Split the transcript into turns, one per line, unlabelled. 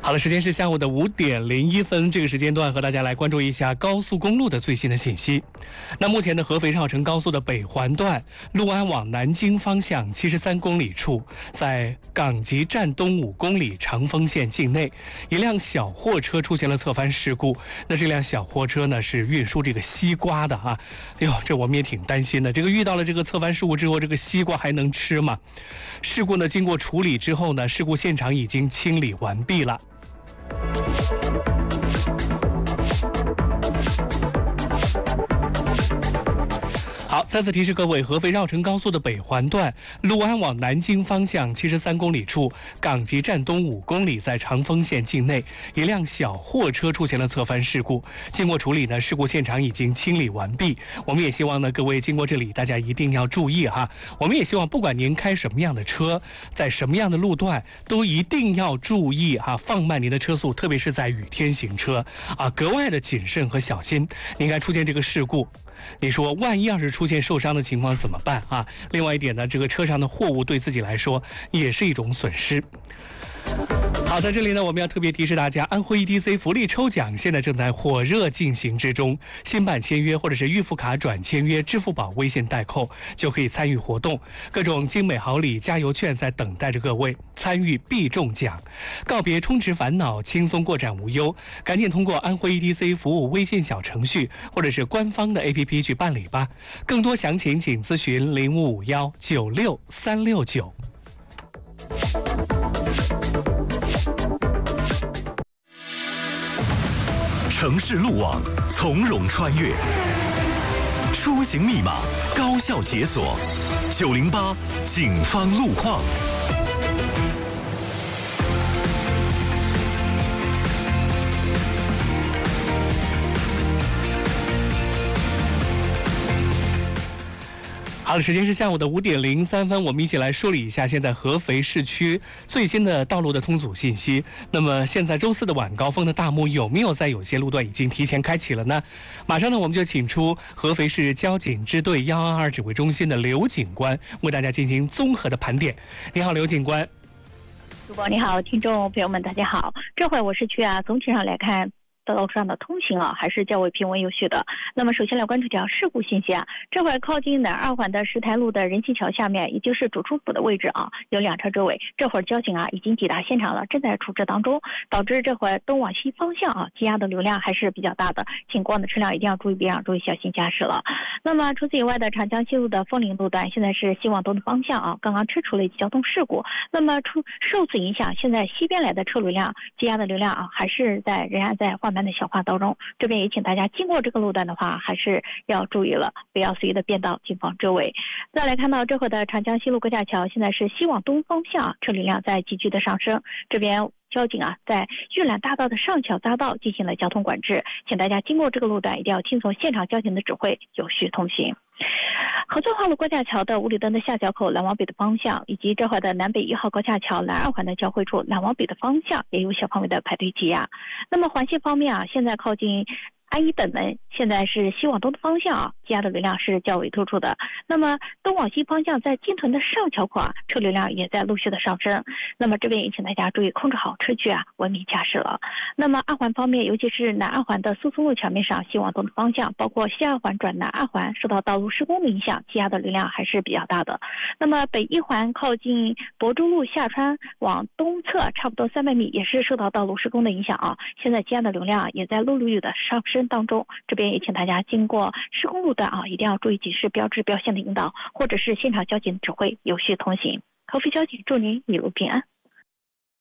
好了，时间是下午的5:01，这个时间段和大家来关注一下高速公路的最新的信息。那目前的合肥绕城高速的北环段六安往南京方向73公里处，在港集站东5公里长丰线境内，一辆小货车出现了侧翻事故。那这辆小货车呢是运输这个西瓜的啊，哎呦，这我们也挺担心的。这个遇到了这个侧翻事故之后，这个西瓜还能吃吗？事故呢经过处理之后呢，事故现场已经清理完毕了。好，再次提示各位，合肥绕城高速的北环段六安往南京方向73公里处，港集站东5公里，在长丰线境内，一辆小货车出现了侧翻事故。经过处理呢，事故现场已经清理完毕。我们也希望呢，各位经过这里，大家一定要注意哈。我们也希望，不管您开什么样的车，在什么样的路段，都一定要注意哈，放慢您的车速，特别是在雨天行车啊，格外的谨慎和小心。您看出现这个事故，你说万一要是出现受伤的情况怎么办啊？另外一点呢，这个车上的货物对自己来说也是一种损失。好，在这里呢，我们要特别提示大家，安徽 ETC 福利抽奖现在正在火热进行之中，新版签约或者是预付卡转签约，支付宝、微信代扣就可以参与活动，各种精美好礼、加油券在等待着各位，参与必中奖，告别充值烦恼，轻松过展无忧，赶紧通过安徽 ETC 服务微信小程序或者是官方的 APP 去办理吧。更多详情请咨询0551966369。
城市路网从容穿越，出行密码高效解锁，908警方路况。
好了，时间是下午的5:03，我们一起来梳理一下现在合肥市区最新的道路的通阻信息。那么现在周四的晚高峰的大幕有没有在有些路段已经提前开启了呢？马上呢，我们就请出合肥市交警支队122指挥中心的刘警官为大家进行综合的盘点。你好，刘警官。
主播你好，听众朋友们大家好。这回我市区总体上来看，道路上的通行还是较为平稳有序的。那么首先来关注条事故信息这会靠近南二环的石台路的人行桥下面，也就是主出府的位置有2车追尾。这会儿交警已经抵达现场了，正在处置当中，导致这会东往西方向积压的流量还是比较大的，请过往的车辆一定要注意避让，注意小心驾驶了。那么除此以外的长江西路的枫林路段，现在是西往东的方向刚刚吃出了一起交通事故。那么受此影响，现在西边来的车流量积压的流量还是仍然在缓慢的小化当中。这边也请大家经过这个路段的话，还是要注意了，不要随意的变道，谨防追尾。再来看到这会的长江西路高架桥，现在是西往东方向车流量在急剧的上升。这边交警在玉兰大道的上桥匝道进行了交通管制，请大家经过这个路段一定要听从现场交警的指挥，有序通行。合作号路高架桥的五里墩的下桥口南往北的方向，以及这会的南北1号高架桥南二环的交汇处南往北的方向，也有小范围的排队积压。那么环线方面现在靠近安一本门，现在是西往东的方向积压的流量是较为突出的。那么东往西方向在金屯的上桥口车流量也在陆续的上升。那么这边也请大家注意控制好车距文明驾驶了。那么二环方面，尤其是南二环的苏松路桥面上西往东的方向，包括西二环转南二环，受到道路施工的影响，积压的流量还是比较大的。那么北一环靠近博珠路下穿往东侧差不多300米，也是受到道路施工的影响现在积压的流量也在陆续的上升当中。这边也请大家经过施工路段一定要注意警示标志标线的引导，或者是现场交警指挥，有序通行。合肥交警祝您一路平安。